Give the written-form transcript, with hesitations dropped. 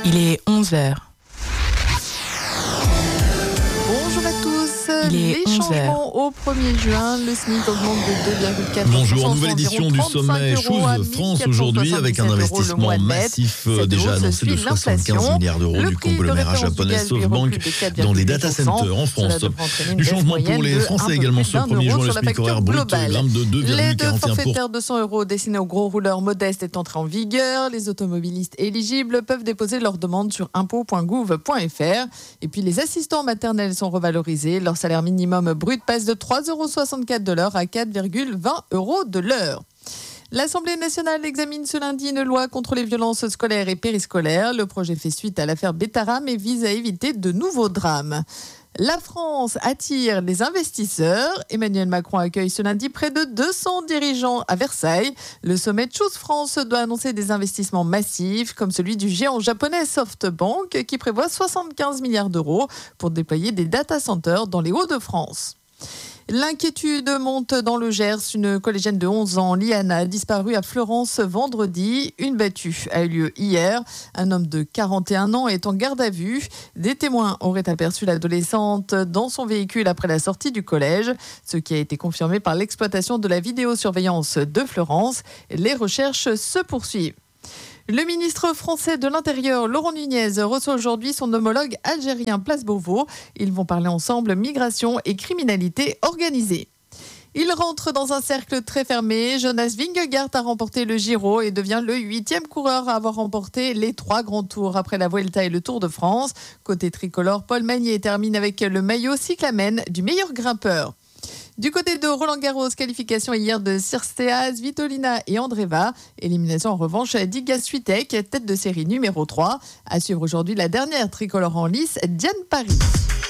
Il est 11h. Bonjour à tous. Les 11 changements au 1er juin, le SMIC augmente de 2,4%. Bonjour, nouvelle édition du sommet Choose France aujourd'hui avec un investissement massif déjà annoncé de 75 milliards d'euros du conglomérat japonais SoftBank dans les data centers en France. Du changement pour les Français également ce 1er juin, le SMIC horaire brut grimpe de 2,41%. L'aide forfaitaire de 100 € destinée aux gros rouleurs modestes est entrée en vigueur. Les automobilistes éligibles peuvent déposer leur demande sur impôts.gouv.fr. Et puis les assistants maternels sont revalorisés. Leur salaire minimum brut passe de 3,64 € de l'heure à 4,20 € de l'heure. L'Assemblée nationale examine ce lundi une loi contre les violences scolaires et périscolaires. Le projet fait suite à l'affaire Betaram et vise à éviter de nouveaux drames. La France attire les investisseurs. Emmanuel Macron accueille ce lundi près de 200 dirigeants à Versailles. Le sommet Choose France doit annoncer des investissements massifs comme celui du géant japonais SoftBank qui prévoit 75 milliards d'euros pour déployer des data centers dans les Hauts-de-France. L'inquiétude monte dans le Gers. Une collégienne de 11 ans, Liane, a disparu à Fleurance vendredi. Une battue a eu lieu hier. Un homme de 41 ans est en garde à vue. Des témoins auraient aperçu l'adolescente dans son véhicule après la sortie du collège, ce qui a été confirmé par l'exploitation de la vidéosurveillance de Fleurance. Les recherches se poursuivent. Le ministre français de l'Intérieur, Laurent Nunez, reçoit aujourd'hui son homologue algérien Place Beauvau. Ils vont parler ensemble migration et criminalité organisée. Il rentre dans un cercle très fermé. Jonas Vingegaard a remporté le Giro et devient le 8e coureur à avoir remporté les 3 grands tours après la Vuelta et le Tour de France. Côté tricolore, Paul Magnier termine avec le maillot cyclamen du meilleur grimpeur. Du côté de Roland-Garros, qualification hier de Cirsteas, Svitolina et Andreeva. Élimination en revanche d'Iga Swiatek, tête de série numéro 3. À suivre aujourd'hui la dernière tricolore en lice, Diane Paris.